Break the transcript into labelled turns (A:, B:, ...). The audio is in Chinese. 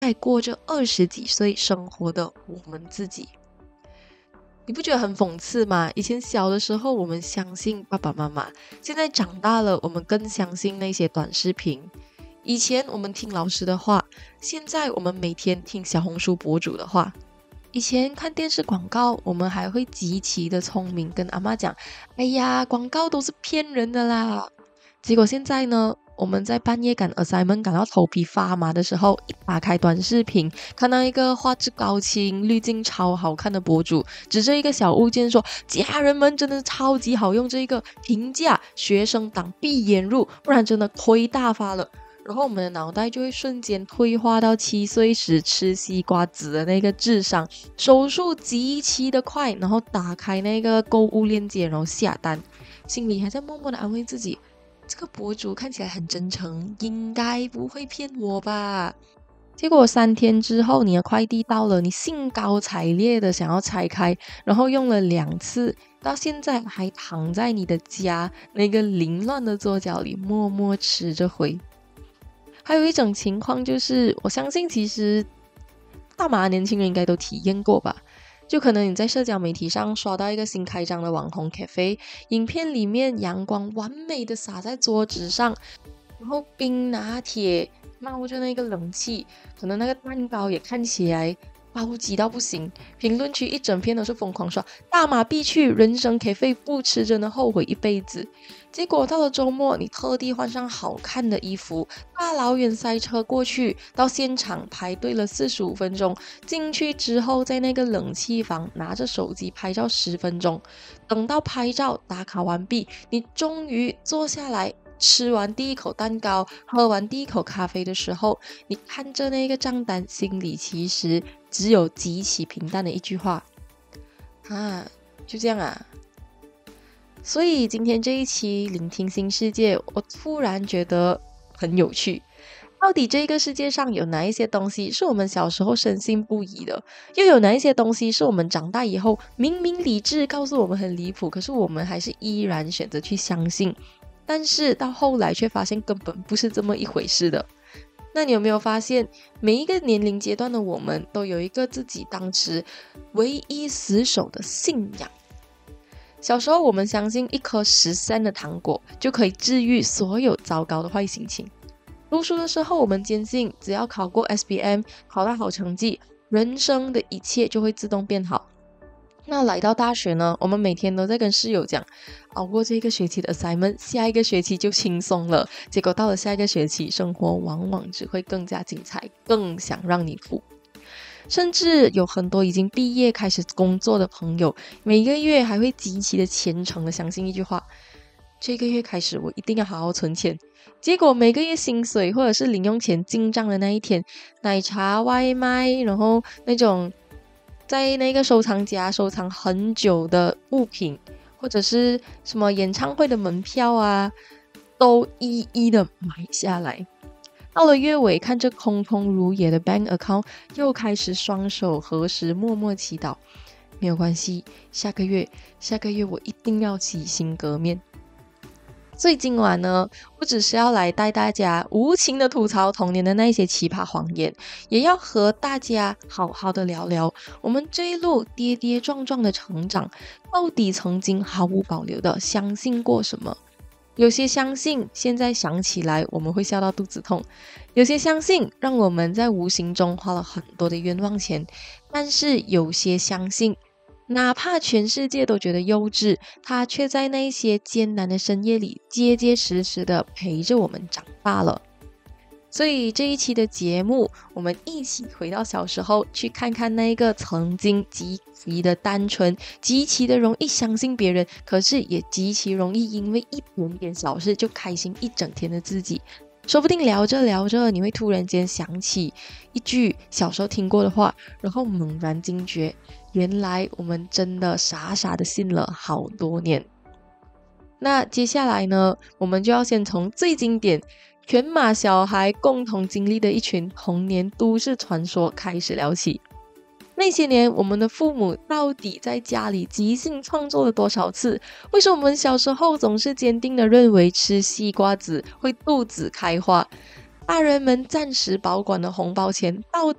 A: 在过着20几岁生活的我们自己。你不觉得很讽刺吗？以前小的时候我们相信爸爸妈妈，现在长大了我们更相信那些短视频。以前我们听老师的话，现在我们每天听小红书博主的话。以前看电视广告，我们还会极其的聪明，跟阿妈讲：“哎呀，广告都是骗人的啦。”结果现在呢，我们在半夜赶 assignment 赶到头皮发麻的时候，一打开短视频，看到一个画质高清、滤镜超好看的博主，指着一个小物件说：“家人们真的超级好用，这个评价学生党闭眼入，不然真的亏大发了。”然后我们的脑袋就会瞬间退化到7岁时吃西瓜子的那个智商，手速极其的快，然后打开那个购物链接，然后下单，心里还在默默的安慰自己，这个博主看起来很真诚，应该不会骗我吧。结果3天之后，你的快递到了，你兴高采烈的想要拆开，然后用了2次，到现在还躺在你的家那个凌乱的桌角里，默默吃着灰。还有一种情况就是，我相信其实大马年轻人应该都体验过吧。就可能你在社交媒体上刷到一个新开张的网红 cafe， 影片里面阳光完美的洒在桌子上，然后冰拿铁冒着那个冷气，可能那个蛋糕也看起来高级到不行。评论区一整片都是疯狂刷大马必去，人生 cafe 不吃真的后悔一辈子。结果到了周末，你特地换上好看的衣服，大老远塞车过去，到现场排队了45分钟，进去之后在那个冷气房拿着手机拍照10分钟，等到拍照打卡完毕，你终于坐下来吃完第一口蛋糕，喝完第一口咖啡的时候，你看着那个账单，心里其实只有极其平淡的一句话：啊，就这样啊。所以今天这一期聆听新世界，我突然觉得很有趣。到底这个世界上有哪一些东西是我们小时候深信不疑的，又有哪一些东西是我们长大以后明明理智告诉我们很离谱，可是我们还是依然选择去相信，但是到后来却发现根本不是这么一回事的。那你有没有发现，每一个年龄阶段的我们都有一个自己当时唯一死守的信仰？小时候我们相信一颗13的糖果就可以治愈所有糟糕的坏心情。读书的时候我们坚信只要考过 SPM， 考到好成绩，人生的一切就会自动变好。那来到大学呢，我们每天都在跟室友讲，熬过这个学期的 assignment， 下一个学期就轻松了。结果到了下一个学期，生活往往只会更加精彩，更想让你哭。甚至有很多已经毕业开始工作的朋友，每个月还会极其的虔诚的相信一句话：这个月开始我一定要好好存钱。结果每个月薪水或者是零用钱进账的那一天，奶茶外卖，然后那种在那个收藏夹收藏很久的物品，或者是什么演唱会的门票啊，都一一的买下来。到了月尾，看着空空如也的 bank account， 又开始双手合十，默默祈祷。没有关系，下个月我一定要洗心革面。所以今晚呢，不只是要来带大家无情的吐槽童年的那些奇葩谎言，也要和大家好好的聊聊我们这一路跌跌撞撞的成长，到底曾经毫无保留的相信过什么。有些相信现在想起来我们会笑到肚子痛，有些相信让我们在无形中花了很多的冤枉钱，但是有些相信哪怕全世界都觉得幼稚，它却在那些艰难的深夜里结结实实的陪着我们长大了。所以这一期的节目，我们一起回到小时候，去看看那个曾经极其的单纯，极其的容易相信别人，可是也极其容易因为一点点小事就开心一整天的自己。说不定聊着聊着，你会突然间想起一句小时候听过的话，然后猛然惊觉，原来我们真的傻傻的信了好多年。那接下来呢，我们就要先从最经典全马小孩共同经历的一群童年都市传说开始聊起。那些年我们的父母到底在家里即兴创作了多少次？为什么我们小时候总是坚定的认为吃西瓜子会肚子开花？大人们暂时保管的红包钱到